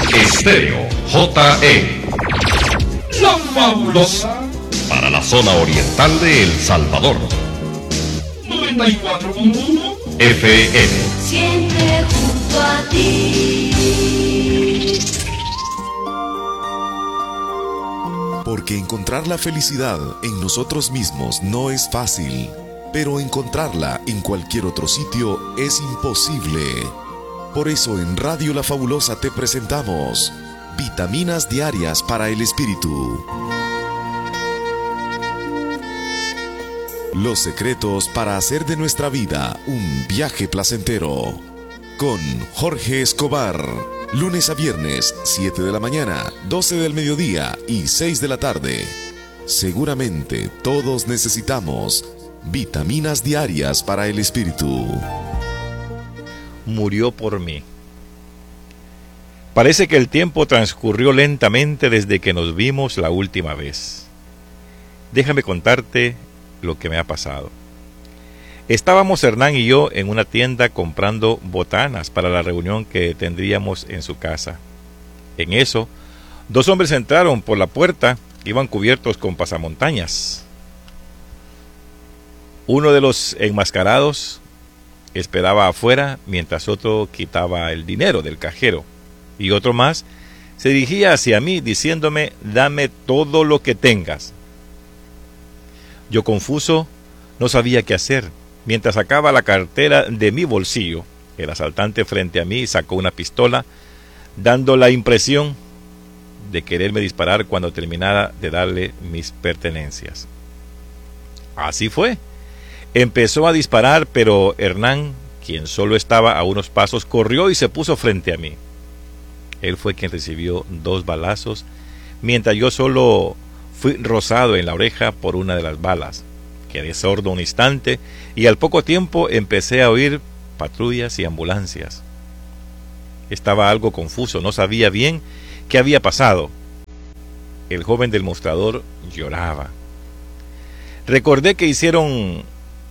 Estéreo JE. La Fabulosa. Para la zona oriental de El Salvador. 94.1 FM. Siempre junto a ti. Porque encontrar la felicidad en nosotros mismos no es fácil, pero encontrarla en cualquier otro sitio es imposible. Por eso en Radio La Fabulosa te presentamos Vitaminas Diarias para el Espíritu. Los secretos para hacer de nuestra vida un viaje placentero. Con Jorge Escobar. Lunes a viernes, 7 de la mañana, 12 del mediodía y 6 de la tarde. Seguramente todos necesitamos vitaminas diarias para el espíritu. Murió por mí. Parece que el tiempo transcurrió lentamente desde que nos vimos la última vez. Déjame contarte lo que me ha pasado. Estábamos Hernán y yo en una tienda comprando botanas para la reunión que tendríamos en su casa. En eso, dos hombres entraron por la puerta, iban cubiertos con pasamontañas. Uno de los enmascarados esperaba afuera mientras otro quitaba el dinero del cajero, y otro más se dirigía hacia mí diciéndome: dame todo lo que tengas. Yo, confuso, no sabía qué hacer. Mientras sacaba la cartera de mi bolsillo, el asaltante frente a mí sacó una pistola, dando la impresión de quererme disparar cuando terminara de darle mis pertenencias. Así fue. Empezó a disparar, pero Hernán, quien solo estaba a unos pasos, corrió y se puso frente a mí. Él fue quien recibió 2 balazos, mientras yo solo fui rozado en la oreja por una de las balas. Quedé sordo un instante y al poco tiempo empecé a oír patrullas y ambulancias. Estaba algo confuso, no sabía bien qué había pasado. El joven del mostrador lloraba. Recordé que hicieron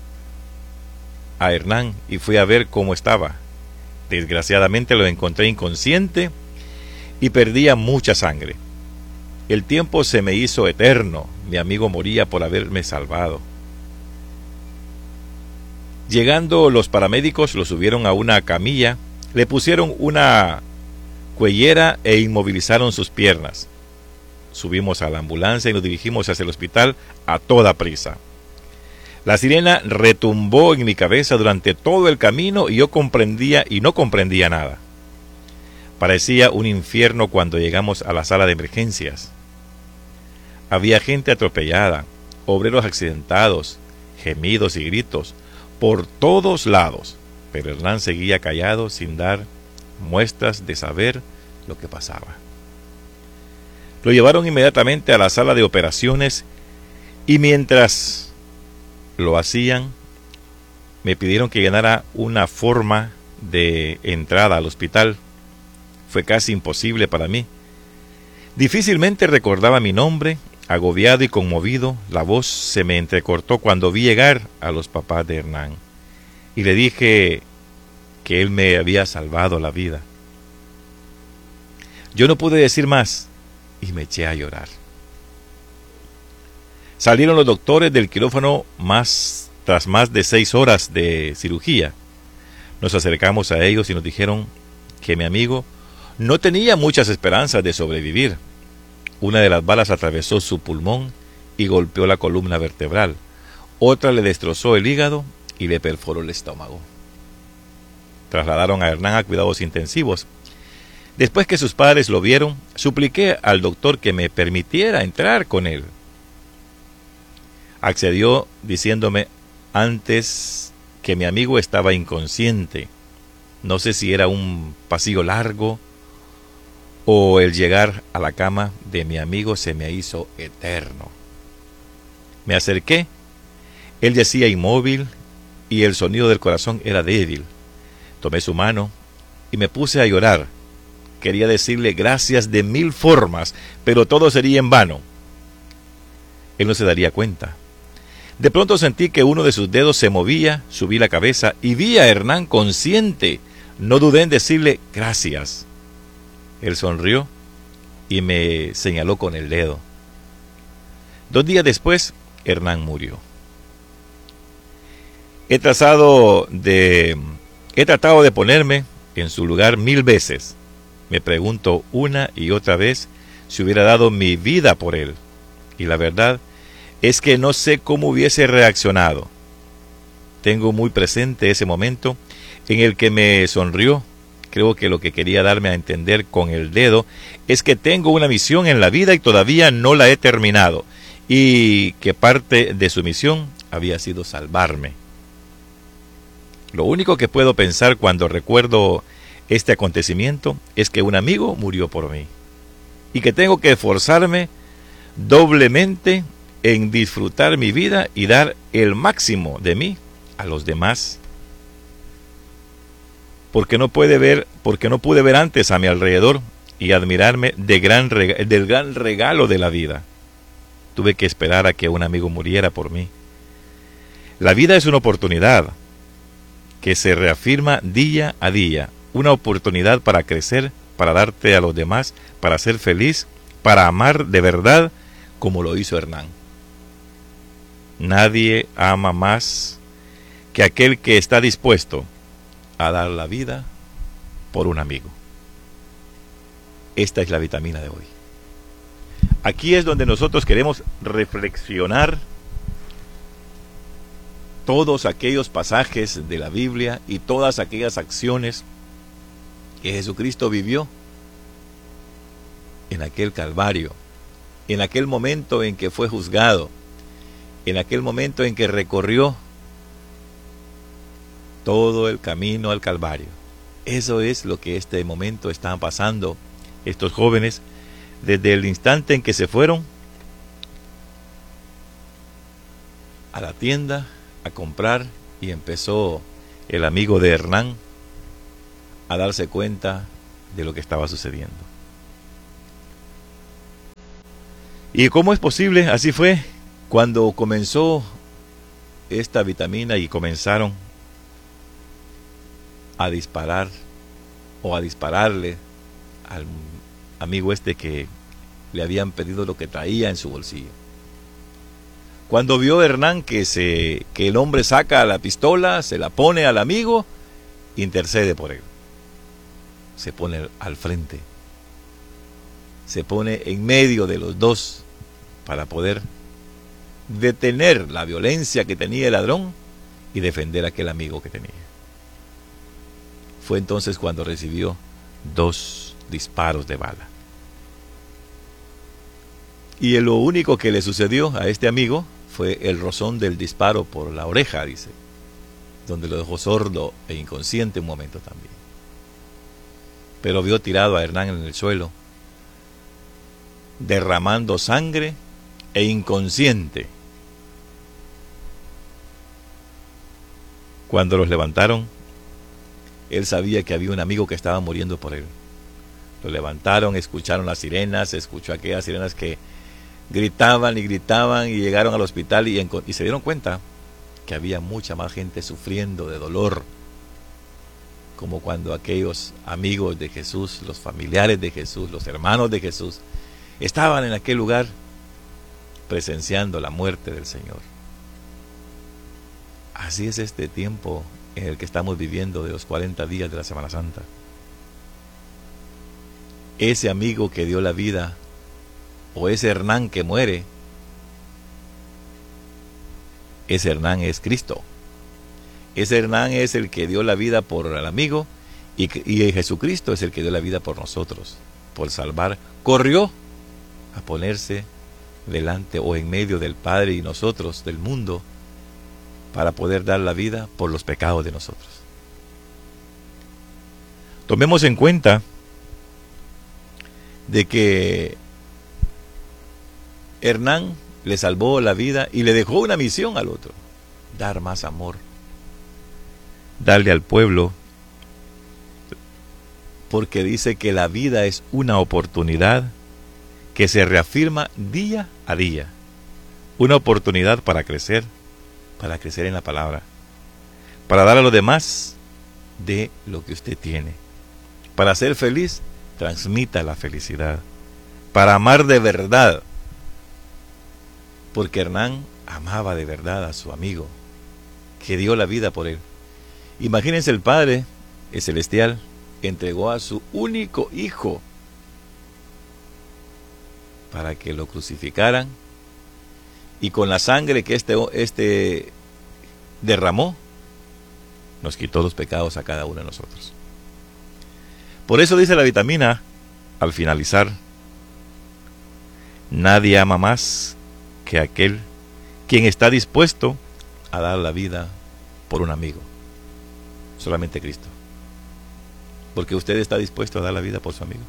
a Hernán y fui a ver cómo estaba. Desgraciadamente lo encontré inconsciente y perdía mucha sangre. El tiempo se me hizo eterno. Mi amigo moría por haberme salvado. Llegando los paramédicos, lo subieron a una camilla, le pusieron una cuellera e inmovilizaron sus piernas. Subimos a la ambulancia y nos dirigimos hacia el hospital a toda prisa. La sirena retumbó en mi cabeza durante todo el camino y yo comprendía y no comprendía nada. Parecía un infierno cuando llegamos a la sala de emergencias. Había gente atropellada, obreros accidentados, gemidos y gritos por todos lados, pero Hernán seguía callado sin dar muestras de saber lo que pasaba. Lo llevaron inmediatamente a la sala de operaciones y mientras lo hacían me pidieron que llenara una forma de entrada al hospital. Fue casi imposible para mí. Difícilmente recordaba mi nombre. Agobiado y conmovido, la voz se me entrecortó cuando vi llegar a los papás de Hernán y le dije que él me había salvado la vida. Yo no pude decir más y me eché a llorar. Salieron los doctores del quirófano tras más de 6 horas de cirugía. Nos acercamos a ellos y nos dijeron que mi amigo no tenía muchas esperanzas de sobrevivir. Una de las balas atravesó su pulmón y golpeó la columna vertebral. Otra le destrozó el hígado y le perforó el estómago. Trasladaron a Hernán a cuidados intensivos. Después que sus padres lo vieron, supliqué al doctor que me permitiera entrar con él. Accedió diciéndome antes que mi amigo estaba inconsciente. No sé si era un pasillo largo o el llegar a la cama de mi amigo se me hizo eterno. Me acerqué. Él yacía inmóvil y el sonido del corazón era débil. Tomé su mano y me puse a llorar. Quería decirle gracias de 1000 formas, pero todo sería en vano. Él no se daría cuenta. De pronto sentí que uno de sus dedos se movía, subí la cabeza y vi a Hernán consciente. No dudé en decirle gracias. Él sonrió y me señaló con el dedo. 2 días después, Hernán murió. He tratado de ponerme en su lugar 1000 veces. Me pregunto una y otra vez si hubiera dado mi vida por él. Y la verdad es que no sé cómo hubiese reaccionado. Tengo muy presente ese momento en el que me sonrió. Creo que lo que quería darme a entender con el dedo es que tengo una misión en la vida y todavía no la he terminado. Y que parte de su misión había sido salvarme. Lo único que puedo pensar cuando recuerdo este acontecimiento es que un amigo murió por mí. Y que tengo que esforzarme doblemente en disfrutar mi vida y dar el máximo de mí a los demás. Porque no pude ver antes a mi alrededor y admirarme del gran regalo de la vida. Tuve que esperar a que un amigo muriera por mí. La vida es una oportunidad que se reafirma día a día, una oportunidad para crecer, para darte a los demás, para ser feliz, para amar de verdad como lo hizo Hernán. Nadie ama más que aquel que está dispuesto a dar la vida por un amigo. Esta es la vitamina de hoy. Aquí es donde nosotros queremos reflexionar todos aquellos pasajes de la Biblia y todas aquellas acciones que Jesucristo vivió en aquel Calvario, en aquel momento en que fue juzgado, en aquel momento en que recorrió todo el camino al Calvario. Eso es lo que este momento están pasando estos jóvenes desde el instante en que se fueron a la tienda a comprar y empezó el amigo de Hernán a darse cuenta de lo que estaba sucediendo. ¿Y cómo es posible? Así fue cuando comenzó esta vitamina y comenzaron a disparar o a dispararle al amigo este que le habían pedido lo que traía en su bolsillo. Cuando vio Hernán que el hombre saca la pistola, se la pone al amigo, intercede por él. Se pone al frente. Se pone en medio de los dos para poder detener la violencia que tenía el ladrón y defender a aquel amigo que tenía. Fue entonces cuando recibió 2 disparos de bala. Y lo único que le sucedió a este amigo fue el rozón del disparo por la oreja, dice, donde lo dejó sordo e inconsciente un momento también. Pero vio tirado a Hernán en el suelo, derramando sangre e inconsciente. Cuando los levantaron, él sabía que había un amigo que estaba muriendo por él. Lo levantaron, escucharon las sirenas, escuchó aquellas sirenas que gritaban y llegaron al hospital y se dieron cuenta que había mucha más gente sufriendo de dolor, como cuando aquellos amigos de Jesús, los familiares de Jesús, los hermanos de Jesús, estaban en aquel lugar presenciando la muerte del Señor. Así es este tiempo en el que estamos viviendo de los 40 días de la Semana Santa. Ese amigo que dio la vida, o ese Hernán que muere, ese Hernán es Cristo. Ese Hernán es el que dio la vida por el amigo y Jesucristo es el que dio la vida por nosotros, por salvar. Corrió a ponerse delante o en medio del Padre y nosotros, del mundo, para poder dar la vida por los pecados de nosotros. Tomemos en cuenta de que Hernán le salvó la vida y le dejó una misión al otro: dar más amor, darle al pueblo, porque dice que la vida es una oportunidad que se reafirma día a día, una oportunidad para crecer en la palabra, para dar a los demás de lo que usted tiene, para ser feliz transmita la felicidad, para amar de verdad, porque Hernán amaba de verdad a su amigo, que dio la vida por él. Imagínense, el Padre, el Celestial, entregó a su único hijo para que lo crucificaran, y con la sangre que este derramó, nos quitó los pecados a cada uno de nosotros. Por eso dice la vitamina, al finalizar: nadie ama más que aquel quien está dispuesto a dar la vida por un amigo. Solamente Cristo. Porque usted está dispuesto a dar la vida por su amigo.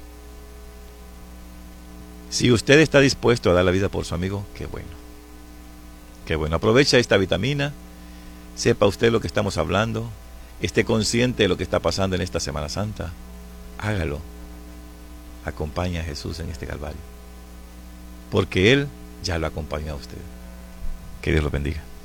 Si usted está dispuesto a dar la vida por su amigo, qué bueno. Qué bueno. Aprovecha esta vitamina. Sepa usted lo que estamos hablando. Esté consciente de lo que está pasando en esta Semana Santa. Hágalo. Acompaña a Jesús en este Calvario. Porque Él ya lo acompañó a usted. Que Dios lo bendiga.